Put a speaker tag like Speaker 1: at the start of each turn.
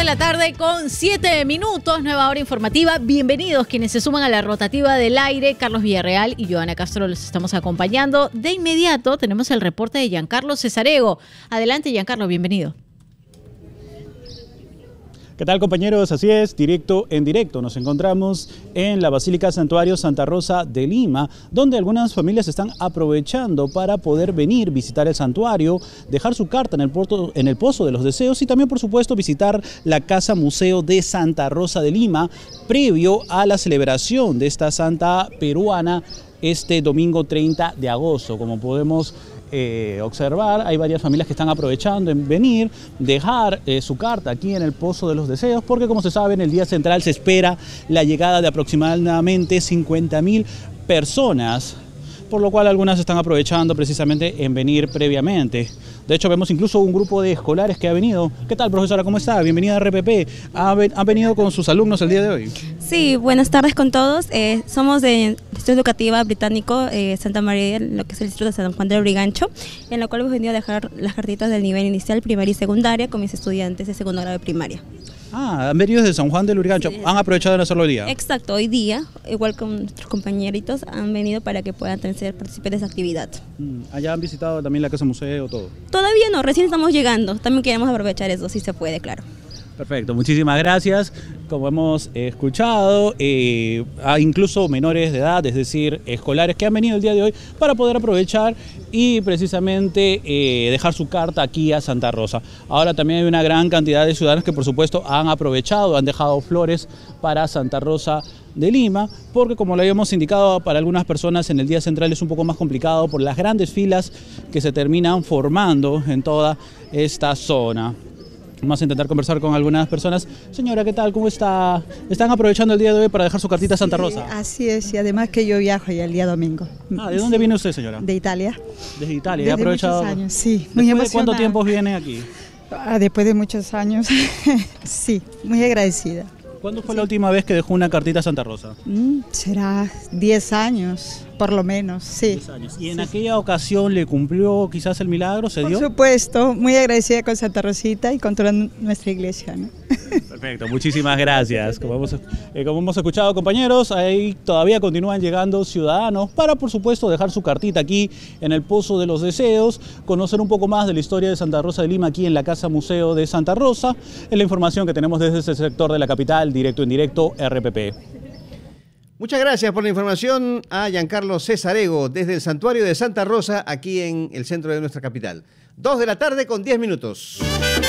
Speaker 1: la tarde con 7 minutos, nueva hora informativa. Bienvenidos quienes se suman a la rotativa del aire. Carlos Villarreal y Joana Castro los estamos acompañando. De inmediato tenemos el reporte de Giancarlo Cesarego. Adelante, Giancarlo, bienvenido.
Speaker 2: ¿Qué tal, compañeros? Así es, directo en directo. Nos encontramos en la Basílica Santuario Santa Rosa de Lima, donde algunas familias están aprovechando para poder venir, visitar el santuario, dejar su carta en el Pozo de los Deseos y también, por supuesto, visitar la Casa Museo de Santa Rosa de Lima, previo a la celebración de esta santa peruana este domingo 30 de agosto. Como podemos observar, hay varias familias que están aprovechando en venir, dejar su carta aquí en el Pozo de los Deseos, porque como se sabe, en el día central se espera la llegada de aproximadamente 50.000 personas, por lo cual algunas están aprovechando precisamente en venir previamente. De hecho, vemos incluso un grupo de escolares que ha venido. ¿Qué tal, profesora? ¿Cómo está? Bienvenida a RPP. ¿Han venido con sus alumnos el día de hoy?
Speaker 3: Sí, buenas tardes con todos. Somos del Distrito Educativa Británico Santa María, lo que es el Distrito de San Juan del Lurigancho, en la cual hemos venido a dejar las cartitas del nivel inicial, primaria y secundaria con mis estudiantes de segundo grado de primaria.
Speaker 2: Ah, han venido desde San Juan del Lurigancho. Sí, ¿han aprovechado de hacerlo hoy día?
Speaker 3: Exacto, hoy día, igual con nuestros compañeritos, han venido para que puedan participar de esa actividad.
Speaker 2: ¿Allá han visitado también la Casa Museo, todo?
Speaker 3: Todavía no, recién estamos llegando. También queremos aprovechar eso, si se puede, claro.
Speaker 2: Perfecto, muchísimas gracias. Como hemos escuchado, hay incluso menores de edad, es decir, escolares que han venido el día de hoy para poder aprovechar y precisamente dejar su carta aquí a Santa Rosa. Ahora también hay una gran cantidad de ciudadanos que por supuesto han aprovechado, han dejado flores para Santa Rosa de Lima, porque como lo habíamos indicado, para algunas personas en el día central es un poco más complicado por las grandes filas que se terminan formando en toda esta zona. Vamos a intentar conversar con algunas personas. Señora, ¿qué tal? ¿Cómo está? ¿Están aprovechando el día de hoy para dejar su cartita a Santa Rosa?
Speaker 4: Así es, y además que yo viajo ya el día domingo.
Speaker 2: Ah, ¿de dónde viene usted, señora?
Speaker 4: De Italia.
Speaker 2: Desde Italia,
Speaker 4: ¿ha
Speaker 2: aprovechado?
Speaker 4: Muchos años, sí, muy emocionada.
Speaker 2: ¿Cuánto tiempo viene aquí?
Speaker 4: Después de muchos años, sí, muy agradecida.
Speaker 2: ¿Cuándo fue la última vez que dejó una cartita a Santa Rosa?
Speaker 4: Será 10 años, por lo menos, sí.
Speaker 2: 10 años. ¿Y en aquella ocasión le cumplió quizás el milagro? ¿Se dio?
Speaker 4: Por supuesto, muy agradecida con Santa Rosita y con toda nuestra iglesia, ¿no?
Speaker 2: Perfecto, muchísimas gracias. Como hemos escuchado, compañeros, ahí todavía continúan llegando ciudadanos para, por supuesto, dejar su cartita aquí en el Pozo de los Deseos, conocer un poco más de la historia de Santa Rosa de Lima aquí en la Casa Museo de Santa Rosa. Es la información que tenemos desde ese sector de la capital, directo en directo, RPP.
Speaker 5: Muchas gracias por la información a Giancarlo Cesarego desde el Santuario de Santa Rosa, aquí en el centro de nuestra capital. 2 de la tarde con 10 minutos.